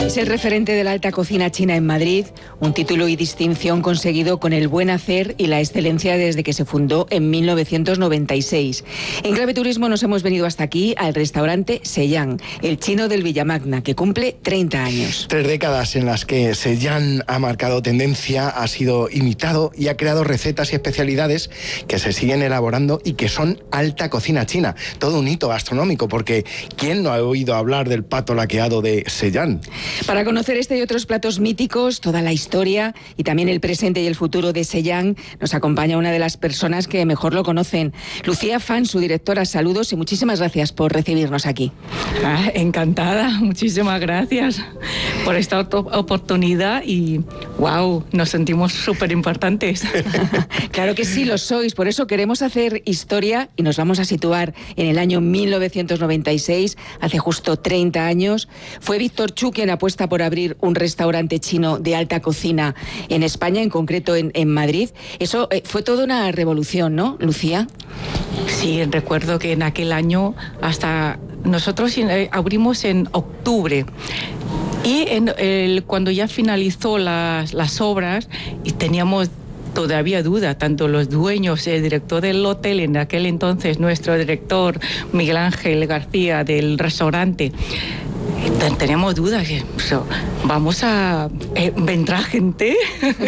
Es el referente de la alta cocina china en Madrid, un título y distinción conseguido con el buen hacer y la excelencia desde que se fundó en 1996. En Clave Turismo nos hemos venido hasta aquí, al restaurante Seyhan, el chino del Villamagna, que cumple 30 años. 3 décadas en las que Seyhan ha marcado tendencia, ha sido imitado y ha creado recetas y especialidades que se siguen elaborando y que son alta cocina china. Todo un hito gastronómico, porque ¿quién no ha oído hablar del pato laqueado de Seyhan? Para conocer este y otros platos míticos, toda la historia y también el presente y el futuro de Seyhan, nos acompaña una de las personas que mejor lo conocen. Lucía Fan, su directora. Saludos y muchísimas gracias por recibirnos aquí. Encantada, muchísimas gracias por esta oportunidad y wow, nos sentimos súper importantes. Claro que sí, lo sois, por eso queremos hacer historia y nos vamos a situar en el año 1996, hace justo 30 años. Fue Víctor Chu quien apuesta por abrir un restaurante chino de alta cocina en España, en concreto en Madrid. Eso fue toda una revolución, ¿no, Lucía? Sí, recuerdo que en aquel año hasta nosotros abrimos en octubre. Y cuando ya finalizó las obras y teníamos todavía duda, tanto los dueños, el director del hotel en aquel entonces, nuestro director Miguel Ángel García del restaurante, teníamos dudas, vamos a vendrá gente.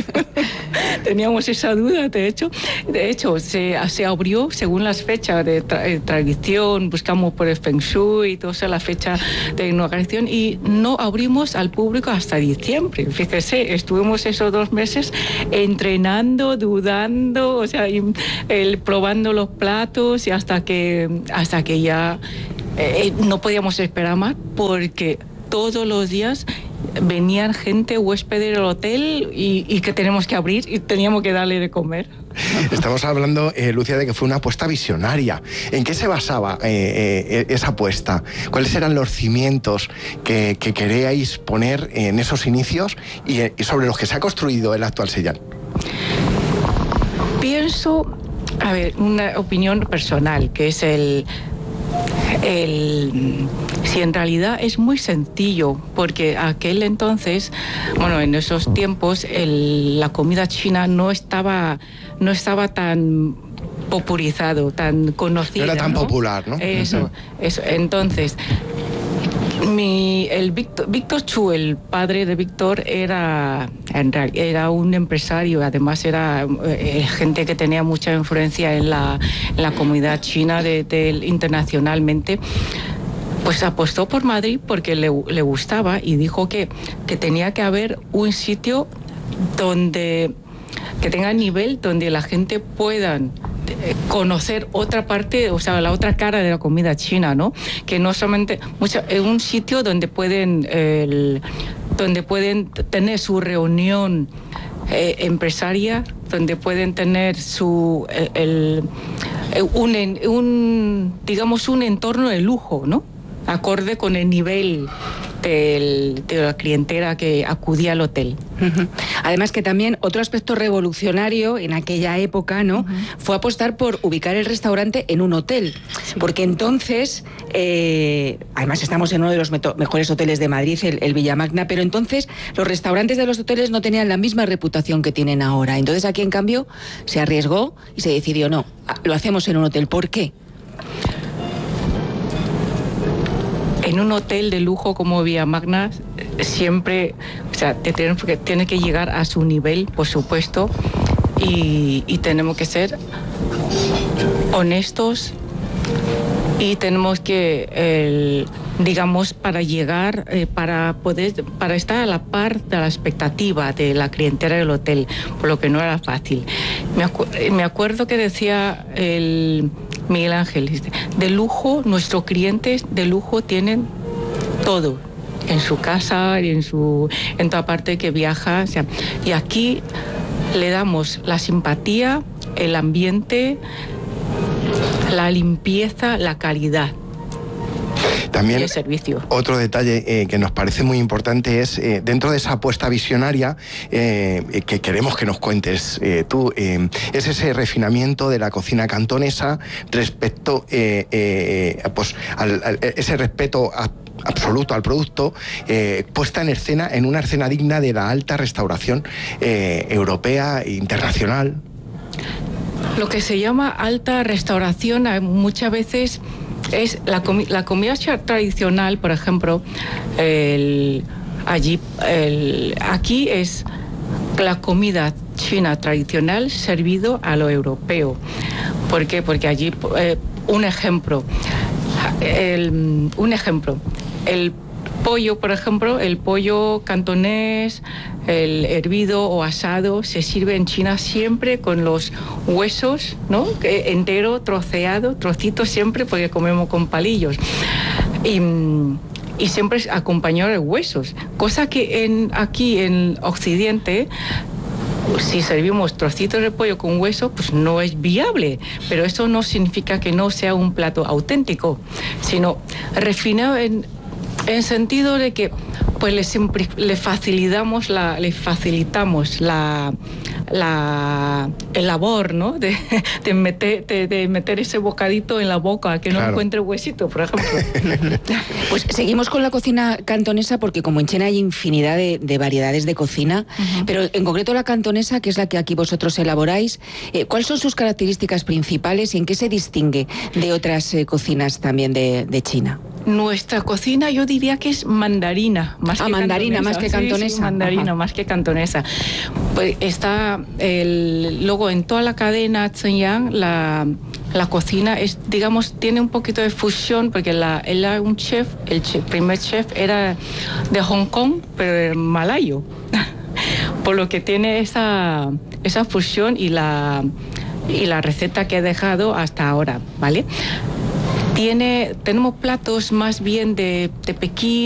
Teníamos esa duda, de hecho se abrió según las fechas de tradición, buscamos por el Feng Shui y toda la fecha de inauguración y no abrimos al público hasta diciembre. Fíjese, estuvimos esos 2 meses entrenando, dudando, probando los platos y hasta que ya no podíamos esperar más, porque todos los días venían gente, huéspedes del hotel y que tenemos que abrir y teníamos que darle de comer. Estamos hablando, Lucía, de que fue una apuesta visionaria. ¿En qué se basaba esa apuesta? ¿Cuáles eran los cimientos que queríais poner en esos inicios y sobre los que se ha construido el actual Seyhan? Pienso, una opinión personal, que es si en realidad es muy sencillo, porque aquel entonces, en esos tiempos la comida china no estaba tan popularizado, tan conocido. No era tan popular, ¿no? Eso. Entonces, Víctor Chu, el padre de Víctor, era un empresario, además era gente que tenía mucha influencia en la comunidad china internacionalmente. Pues apostó por Madrid porque le gustaba y dijo que tenía que haber un sitio que tenga nivel, donde la gente pueda conocer otra parte, la otra cara de la comida china, ¿no? Que no solamente un sitio donde pueden tener su reunión empresaria, donde pueden tener un entorno de lujo, ¿no? Acorde con el nivel de la clientela que acudía al hotel. Además que también otro aspecto revolucionario en aquella época, ¿no? Fue apostar por ubicar el restaurante en un hotel, porque entonces, además estamos en uno de los mejores hoteles de Madrid, el Villamagna, pero entonces los restaurantes de los hoteles no tenían la misma reputación que tienen ahora. Entonces aquí, en cambio, se arriesgó y se decidió, no, lo hacemos en un hotel. ¿Por qué? En un hotel de lujo como Villamagna, siempre, tiene que llegar a su nivel, por supuesto, y tenemos que ser honestos y tenemos que, para llegar, para estar a la par de la expectativa de la clientela del hotel, por lo que no era fácil. Me acuerdo que decía Miguel Ángel, de lujo, nuestros clientes de lujo tienen todo, en su casa y en toda parte que viaja. Y aquí le damos la simpatía, el ambiente, la limpieza, la calidad. También, y el servicio. Otro detalle que nos parece muy importante es, dentro de esa apuesta visionaria que queremos que nos cuentes tú, es ese refinamiento de la cocina cantonesa respecto pues, ese respeto absoluto al producto, puesta en escena, en una escena digna de la alta restauración europea e internacional. Lo que se llama alta restauración muchas veces es la comida tradicional, por ejemplo, aquí es la comida china tradicional servido a lo europeo. ¿Por qué? Porque allí, un ejemplo, el pollo, por ejemplo, el pollo cantonés, el hervido o asado, se sirve en China siempre con los huesos, ¿no? Entero, troceado, trocitos siempre, porque comemos con palillos. Y siempre acompañado de huesos, cosa que aquí en Occidente, si servimos trocitos de pollo con hueso, pues no es viable, pero eso no significa que no sea un plato auténtico, sino refinado en sentido de que pues le facilitamos el labor, ¿no? de meter ese bocadito en la boca, que no encuentre huesito, por ejemplo. Pues seguimos con la cocina cantonesa, porque como en China hay infinidad de variedades de cocina, pero en concreto la cantonesa, que es la que aquí vosotros elaboráis, ¿cuáles son sus características principales y en qué se distingue de otras cocinas también de China? Nuestra cocina, yo diría que es mandarina, más que mandarina, cantonesa. más que cantonesa. Sí, mandarina, más que cantonesa. Pues está luego en toda la cadena Zhenyang, la cocina es, digamos, tiene un poquito de fusión, porque un chef, el primer chef era de Hong Kong, pero malayo. Por lo que tiene esa fusión y la receta que he dejado hasta ahora, ¿vale? Tenemos platos más bien de Pekín,